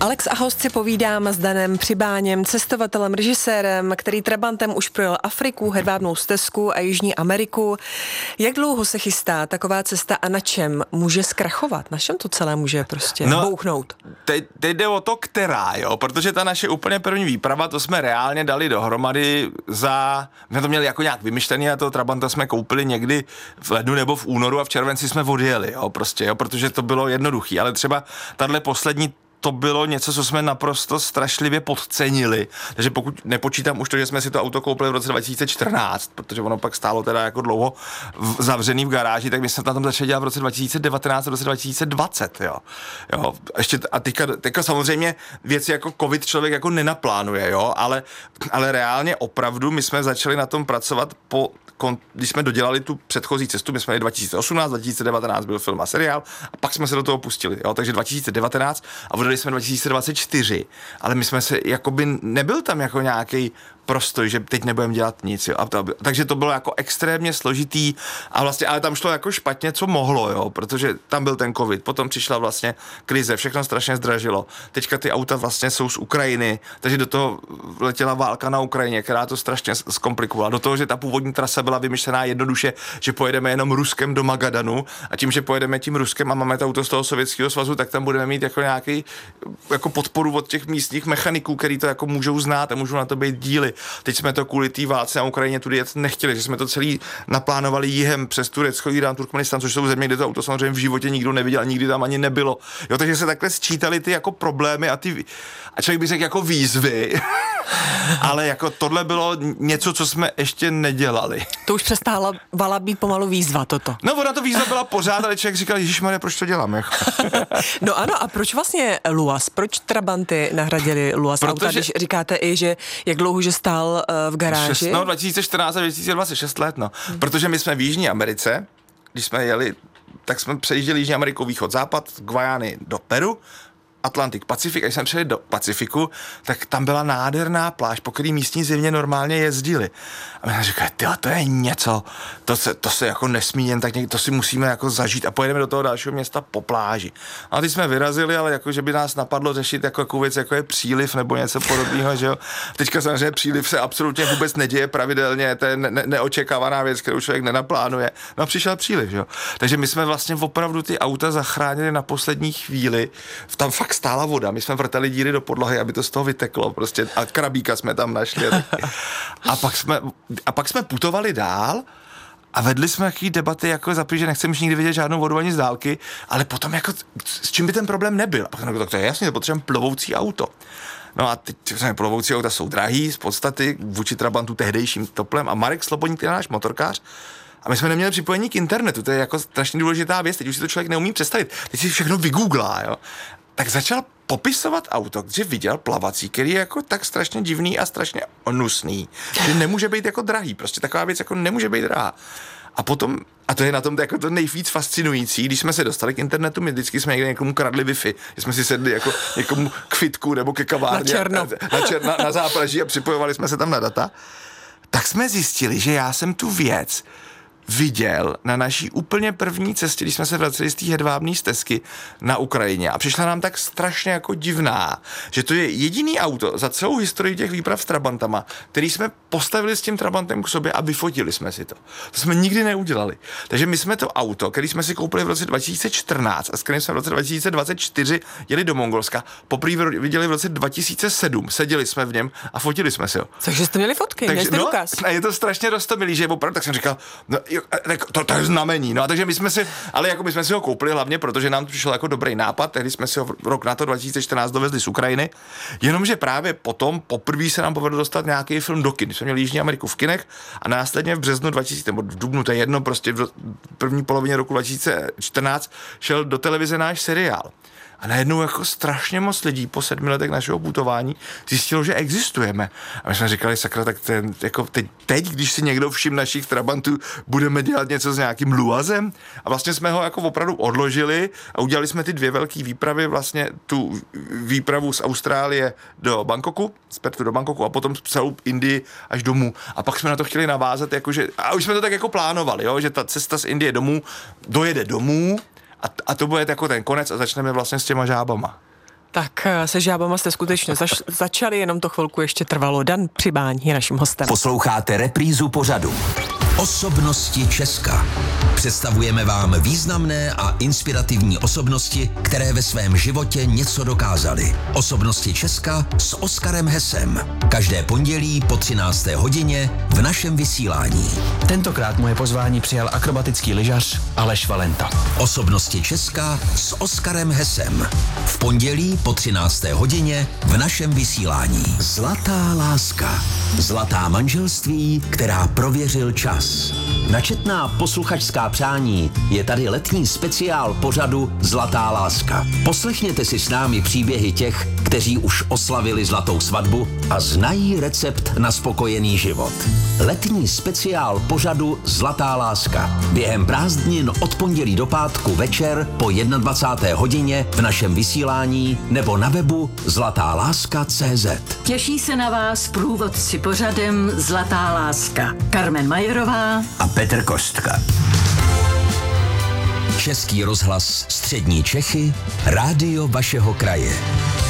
Alex a host si povídám s Danem Přibáněm, cestovatelem, režisérem, který trabantem už projel Afriku, hedvábnou stezku a Jižní Ameriku. Jak dlouho se chystá taková cesta a na čem může zkrachovat? Na čem to celé může prostě bouchnout? Teď jde o to, která, jo, protože ta naše úplně první výprava, to jsme reálně dali dohromady my jsme to měli jako nějak vymyšlený a toho trabanta jsme koupili někdy v lednu nebo v únoru a v červenci jsme odjeli, jo, prostě, jo, protože to bylo jednoduchý, ale třeba tahle poslední to bylo něco, co jsme naprosto strašlivě podcenili. Takže pokud nepočítám už to, že jsme si to auto koupili v roce 2014, protože ono pak stálo teda jako dlouho zavřený v garáži, tak my jsme na tom začali dělat v roce 2019 a v roce 2020, jo. Ještě, a teďka samozřejmě věci jako covid člověk jako nenaplánuje, jo, ale reálně opravdu my jsme začali na tom pracovat když jsme dodělali tu předchozí cestu, my jsme měli 2018, 2019 byl film a seriál a pak jsme se do toho pustili, jo, takže 2019 a odjeli jsme 2024, ale my jsme se, jakoby nebyl tam jako nějaký prostoj, že teď nebudeme dělat nic, jo. Takže to bylo jako extrémně složitý a vlastně, ale tam šlo jako špatně, co mohlo, jo, protože tam byl ten covid, potom přišla vlastně krize, všechno strašně zdražilo, teďka ty auta vlastně jsou z Ukrajiny, takže do toho letěla válka na Ukrajině, která to strašně zkomplikovala, do toho, že ta původní trasa byla vymyšlená jednoduše, že pojedeme jenom Ruskem do Magadanu a tím, že pojedeme tím Ruskem a máme to auto z toho Sovětského svazu, tak tam budeme mít jako nějaký jako podporu od těch místních mechaniků, který to jako můžou znát a můžou na to být díly. Teď jsme to kvůli té válce na Ukrajině tudy jet nechtěli, že jsme to celý naplánovali jihem přes Turecko, Irán, Turkmenistán, což jsou země, kde to auto samozřejmě v životě nikdo neviděl, nikdy tam ani nebylo. Jo, takže se takhle sčítali ty jako problémy a člověk by řekl jako výzvy, ale jako tohle bylo něco, co jsme ještě nedělali. To už přestávala být pomalu výzva toto. No, ona to výzva byla pořád, ale člověk říkal, ježišmarja, proč to dělám? Jako? No ano, a proč vlastně Luas? Proč trabanty nahradili Luas auta, když říkáte i, že jak dlouho, že stál v garáži? 2014 a 2026 let, no. Protože my jsme v Jižní Americe, když jsme jeli, tak jsme přejížděli Jižní Amerikou východ-západ, z Guajany do Peru, Atlantik, Pacifik, a když jsme přijeli do Pacifiku, tak tam byla nádherná pláž, po který místní zjevně normálně jezdili. A my jsme říkali, to je něco, to se jako nesmí jen tak to si musíme jako zažít a pojedeme do toho dalšího města po pláži. A teď jsme vyrazili, ale jako, že by nás napadlo řešit jako věc, jako je příliv nebo něco podobného, že jo. Teďka samozřejmě příliv se absolutně vůbec neděje pravidelně, to je neočekávaná věc, kterou člověk nenaplánuje. No a přišel příliv, že jo. Takže my jsme vlastně opravdu ty auta zachránili na poslední chvíli. Tam fakt stála voda, my jsme vrtali díry do podlahy, aby to z toho vyteklo prostě a krabíka jsme tam našli. A pak jsme putovali dál a vedli jsme jaký debaty, jako za že nechceme už nikdy vidět žádnou vodu ani z dálky, ale potom jako s čím by ten problém nebyl. A pak tak to je jasně, to potřebujeme plovoucí auto. No a teď plovoucí auta jsou drahý z podstaty vůči trabantu tehdejším toplem a Marek Slobodník je náš motorkář. A my jsme neměli připojení k internetu, to je jako strašně důležitá věc, teď už si to člověk neumí představit, teď si všechno vygooglá, jo. Tak začal popisovat auto, že viděl plavací, který je jako tak strašně divný a strašně onusný, že nemůže být jako drahý, prostě taková věc jako nemůže být drahá. A potom, a to je na tom jako to nejvíc fascinující, když jsme se dostali k internetu, my vždycky jsme někde někomu kradli Wi-Fi, že jsme si sedli jako někomu k fitku nebo ke kavárně na zápleží a připojovali jsme se tam na data, tak jsme zjistili, že já jsem tu věc viděl na naší úplně první cestě, když jsme se vraceli z té hedvábné stezky na Ukrajině a přišla nám tak strašně jako divná, že to je jediný auto za celou historii těch výprav s trabantama, který jsme postavili s tím trabantem k sobě a vyfotili jsme si to. To jsme nikdy neudělali. Takže my jsme to auto, který jsme si koupili v roce 2014 a s kterým jsme v roce 2024 jeli do Mongolska, poprvé viděli v roce 2007, seděli jsme v něm a fotili jsme si ho. Takže jste měli fotky, nejste důkaz. A je to strašně roztomilý, že opravdu, tak jsem říkal, no, to je znamení, no a takže my jsme si ho koupili hlavně, protože nám to přišel jako dobrý nápad, tehdy jsme si ho rok na to 2014 dovezli z Ukrajiny, jenomže právě potom poprvé se nám povedlo dostat nějaký film do kin, když jsme měli Jižní Ameriku v kinech a následně v březnu 2000, nebo v dubnu, to je jedno, prostě v první polovině roku 2014 šel do televize náš seriál. A najednou jako strašně moc lidí po 7 letech našeho putování zjistilo, že existujeme. A my jsme říkali, sakra, tak jako teď, když si někdo všim našich trabantů, budeme dělat něco s nějakým Luazem. A vlastně jsme ho jako opravdu odložili a udělali jsme ty 2 velké výpravy, vlastně tu výpravu z Austrálie do Bangkoku, z Perthu do Bangkoku a potom celou Indii až domů. A pak jsme na to chtěli navázat, jakože, a už jsme to tak jako plánovali, jo, že ta cesta z Indie domů dojede domů, a to bude jako ten konec a začneme vlastně s těma žábama. Tak se žábama jste skutečně začali, jenom to chvilku ještě trvalo. Dan Přibáň je naším hostem. Posloucháte reprízu pořadu Osobnosti Česka. Představujeme vám významné a inspirativní osobnosti, které ve svém životě něco dokázaly. Osobnosti Česka s Oskarem Hesem. Každé pondělí po 13. hodině v našem vysílání. Tentokrát moje pozvání přijal akrobatický lyžař Aleš Valenta. Osobnosti Česka s Oskarem Hesem. V pondělí po 13. hodině v našem vysílání. Zlatá láska. Zlatá manželství, která prověřil čas. Na četná posluchačská přání je tady letní speciál pořadu Zlatá láska. Poslechněte si s námi příběhy těch, kteří už oslavili zlatou svatbu a znají recept na spokojený život. Letní speciál pořadu Zlatá láska. Během prázdnin od pondělí do pátku večer po 21. hodině v našem vysílání nebo na webu zlatáláska.cz. Těší se na vás průvodci pořadem Zlatá láska. Karmen Majerová a Petr Kostka. Český rozhlas Střední Čechy, rádio vašeho kraje.